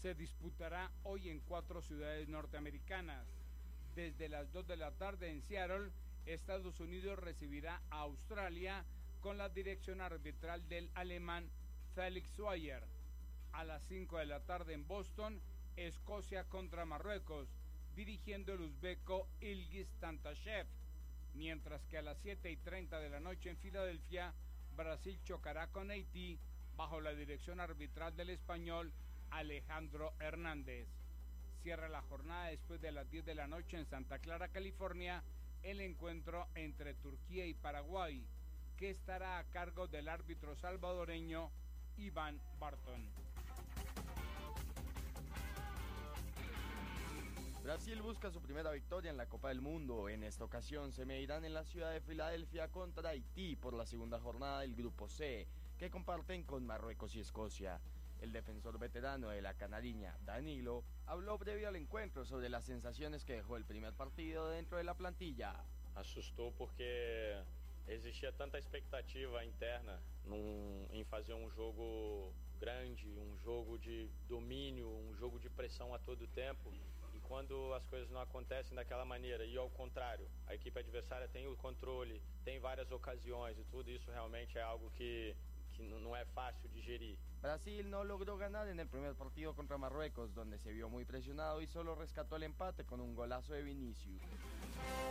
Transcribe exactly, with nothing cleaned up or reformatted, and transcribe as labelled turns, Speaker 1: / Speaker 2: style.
Speaker 1: se disputará hoy en cuatro ciudades norteamericanas. Desde las dos de la tarde en Seattle, Estados Unidos recibirá a Australia con la dirección arbitral del alemán Felix Zweier. A las cinco de la tarde en Boston, Escocia contra Marruecos, dirigiendo el uzbeco Ilgiz Tantashev. Mientras que a las siete y treinta de la noche en Filadelfia, Brasil chocará con Haití bajo la dirección arbitral del español Alejandro Hernández. Cierra la jornada después de las diez de la noche en Santa Clara, California, el encuentro entre Turquía y Paraguay, que estará a cargo del árbitro salvadoreño Iván Barton.
Speaker 2: Brasil busca su primera victoria en la Copa del Mundo. En esta ocasión se medirán en la ciudad de Filadelfia contra Haití por la segunda jornada del Grupo C, que comparten con Marruecos y Escocia. El defensor veterano de la canariña, Danilo, habló previo al encuentro sobre las sensaciones que dejó el primer partido dentro de la plantilla.
Speaker 3: Assustou porque existia tanta expectativa interna num, em fazer um jogo grande, um jogo de domínio, um jogo de pressão a todo tempo. E quando as coisas não acontecem daquela maneira, e ao contrário, a equipe adversária tem o controle, tem várias ocasiões e tudo isso realmente é algo que, que não é fácil de gerir.
Speaker 2: Brasil no logró ganar en el primer partido contra Marruecos, donde se vio muy presionado y solo rescató el empate con un golazo de Vinicius.